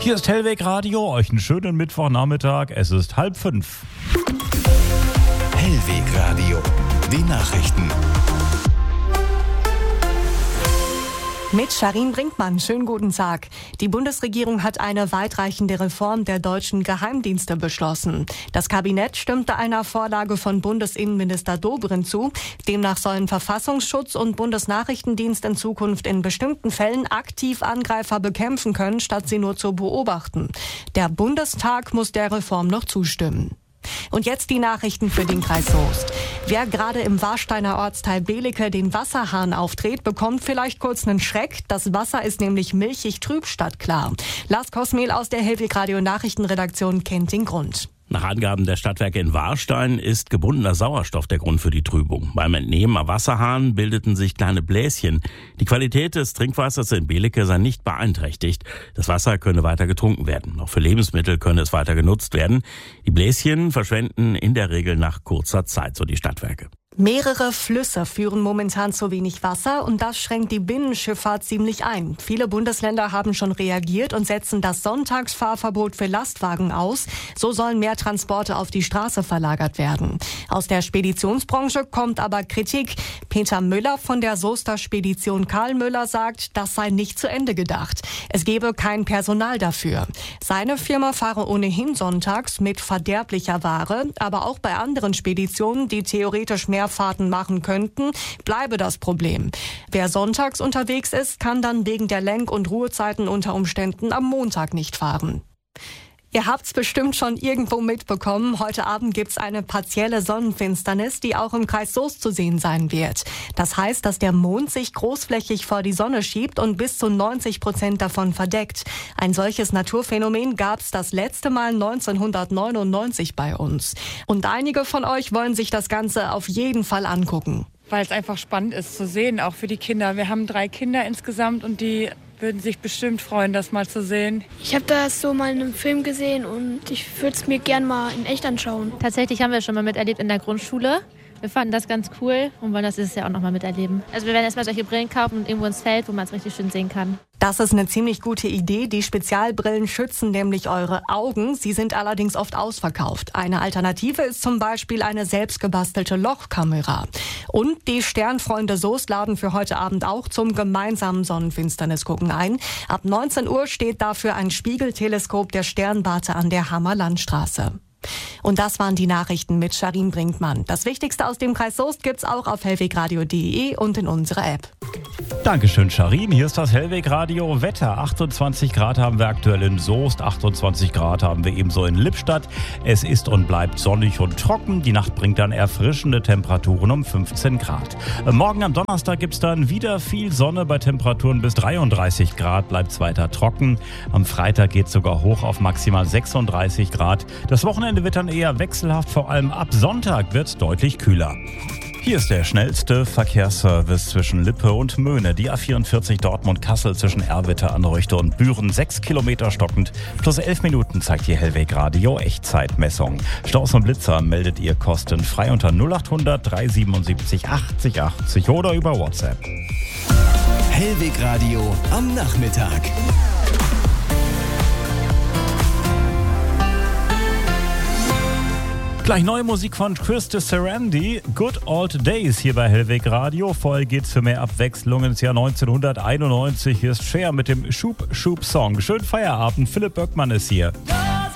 Hier ist Hellweg Radio, euch einen schönen Mittwochnachmittag, es ist 4:30. Hellweg Radio, die Nachrichten. Mit Sharin Brinkmann, schönen guten Tag. Die Bundesregierung hat eine weitreichende Reform der deutschen Geheimdienste beschlossen. Das Kabinett stimmte einer Vorlage von Bundesinnenminister Dobrindt zu. Demnach sollen Verfassungsschutz und Bundesnachrichtendienst in Zukunft in bestimmten Fällen aktiv Angreifer bekämpfen können, statt sie nur zu beobachten. Der Bundestag muss der Reform noch zustimmen. Und jetzt die Nachrichten für den Kreis Soest. Wer gerade im Warsteiner Ortsteil Belecke den Wasserhahn aufdreht, bekommt vielleicht kurz einen Schreck. Das Wasser ist nämlich milchig trüb statt klar. Lars Kosmehl aus der Hellweg Radio Nachrichtenredaktion kennt den Grund. Nach Angaben der Stadtwerke in Warstein ist gebundener Sauerstoff der Grund für die Trübung. Beim Entnehmen am Wasserhahn bildeten sich kleine Bläschen. Die Qualität des Trinkwassers in Belecke sei nicht beeinträchtigt. Das Wasser könne weiter getrunken werden. Auch für Lebensmittel könne es weiter genutzt werden. Die Bläschen verschwenden in der Regel nach kurzer Zeit, so die Stadtwerke. Mehrere Flüsse führen momentan zu wenig Wasser und das schränkt die Binnenschifffahrt ziemlich ein. Viele Bundesländer haben schon reagiert und setzen das Sonntagsfahrverbot für Lastwagen aus. So sollen mehr Transporte auf die Straße verlagert werden. Aus der Speditionsbranche kommt aber Kritik. Peter Müller von der Soester Spedition Karl Müller sagt, das sei nicht zu Ende gedacht. Es gebe kein Personal dafür. Seine Firma fahre ohnehin sonntags mit verderblicher Ware, aber auch bei anderen Speditionen, die theoretisch mehr Fahrten machen könnten, bleibe das Problem. Wer sonntags unterwegs ist, kann dann wegen der Lenk- und Ruhezeiten unter Umständen am Montag nicht fahren. Ihr habt's bestimmt schon irgendwo mitbekommen. Heute Abend gibt's eine partielle Sonnenfinsternis, die auch im Kreis Soest zu sehen sein wird. Das heißt, dass der Mond sich großflächig vor die Sonne schiebt und bis zu 90% davon verdeckt. Ein solches Naturphänomen gab's das letzte Mal 1999 bei uns. Und einige von euch wollen sich das Ganze auf jeden Fall angucken. Weil es einfach spannend ist zu sehen, auch für die Kinder. Wir haben 3 Kinder insgesamt und die würden sich bestimmt freuen, das mal zu sehen. Ich habe das so mal in einem Film gesehen und ich würde es mir gern mal in echt anschauen. Tatsächlich haben wir es schon mal miterlebt in der Grundschule. Wir fanden das ganz cool und wollen das dieses Jahr auch noch mal miterleben. Also wir werden erstmal solche Brillen kaufen und irgendwo ins Feld, wo man es richtig schön sehen kann. Das ist eine ziemlich gute Idee. Die Spezialbrillen schützen nämlich eure Augen. Sie sind allerdings oft ausverkauft. Eine Alternative ist zum Beispiel eine selbstgebastelte Lochkamera. Und die Sternfreunde Soest laden für heute Abend auch zum gemeinsamen Sonnenfinsternisgucken ein. Ab 19 Uhr steht dafür ein Spiegelteleskop der Sternwarte an der Hammer-Landstraße. Und das waren die Nachrichten mit Sharin Brinkmann. Das Wichtigste aus dem Kreis Soest gibt's auch auf hellwegradio.de und in unserer App. Dankeschön, Sharin. Hier ist das Hellweg Radio. Wetter, 28 Grad haben wir aktuell in Soest, 28 Grad haben wir ebenso in Lippstadt. Es ist und bleibt sonnig und trocken. Die Nacht bringt dann erfrischende Temperaturen um 15 Grad. Morgen am Donnerstag gibt's dann wieder viel Sonne bei Temperaturen bis 33 Grad. Bleibt's weiter trocken. Am Freitag geht's sogar hoch auf maximal 36 Grad. Das Wochenende wird dann eher wechselhaft, vor allem ab Sonntag wird's deutlich kühler. Hier ist der schnellste Verkehrsservice zwischen Lippe und Möhne. Die A44 Dortmund-Kassel zwischen Erwitte, Anreuchte und Büren. 6 Kilometer stockend. Plus 11 Minuten zeigt die Hellweg Radio Echtzeitmessung. Staus und Blitzer meldet ihr kostenfrei unter 0800 377 80 80 oder über WhatsApp. Hellweg Radio am Nachmittag. Gleich neue Musik von Christy Sarandi, Good Old Days hier bei Hellweg Radio. Vorher geht's für mehr Abwechslung ins Jahr 1991. Hier ist Cher mit dem Schub-Schub-Song. Schönen Feierabend, Philipp Böckmann ist hier.